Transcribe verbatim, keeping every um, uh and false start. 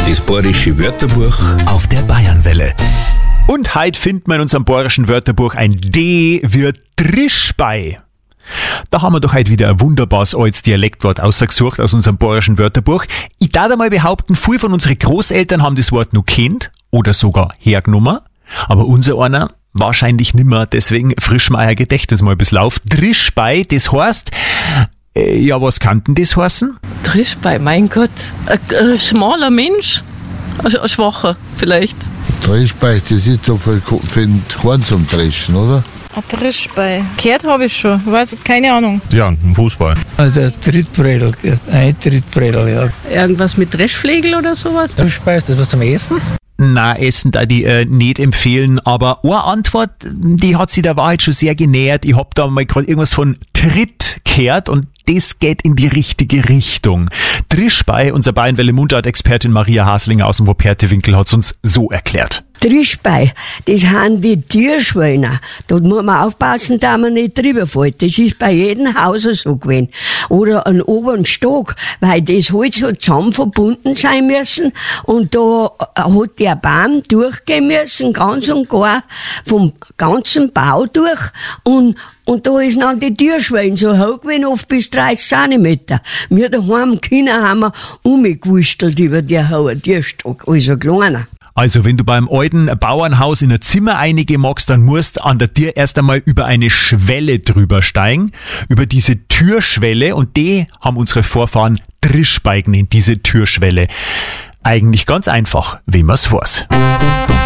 Das bayerische Wörterbuch auf der Bayernwelle. Und heute finden wir in unserem bayerischen Wörterbuch ein D wie Drischbei. Da haben wir doch heute wieder ein wunderbares altes Dialektwort ausgesucht aus unserem bayerischen Wörterbuch. Ich darf einmal behaupten, viele von unseren Großeltern haben das Wort noch kennt oder sogar hergenommen. Aber unser einer wahrscheinlich nimmer, deswegen frischen wir euer Gedächtnis mal ein bisschen auf. Drischbei, das heißt, äh, ja, was kann denn das heißen? Drischbei, mein Gott, ein, ein schmaler Mensch, ein, ein schwacher vielleicht. Drischbei, das ist so für, für den Korn zum Dreschen, oder? Ein Drischbei. Gehört habe ich schon, weiß, keine Ahnung. Ja, ein Fußball. Also Trittbredel, ein Trittbredel, ja. Irgendwas mit Dreschflegel oder sowas? Drischbei, ist das was zum Essen? Na, Essen da die äh, nicht empfehlen, aber eine Antwort, die hat sich der Wahrheit schon sehr genähert. Ich hab da mal gerade irgendwas von Tritt gehört und das geht in die richtige Richtung. Drischbei, unser Bayernwelle-Mundart-Expertin Maria Haslinger aus dem Wuppertal-Winkel hat's uns so erklärt. Drischbei, das haben die Tierschwäner. Da muss man aufpassen, dass man nicht drüber fällt. Das ist bei jedem Haus so gewesen. Oder ein oberen Stock, weil das halt so zusammen verbunden sein müssen. Und da hat der Baum durchgehen müssen, ganz und gar vom ganzen Bau durch. Und Und da ist dann die Tierschweine so hoch gewesen, oft bis dreißig Zentimeter. Wir daheim Kinder haben wir umgewurstelt über die hohen Tierstock, also kleiner. Also wenn du beim alten Bauernhaus in ein Zimmer einige magst, dann musst an der Tür erst einmal über eine Schwelle drüber steigen, über diese Türschwelle, und die haben unsere Vorfahren Drischbei genannt, diese Türschwelle. Eigentlich ganz einfach, wie man's weiß.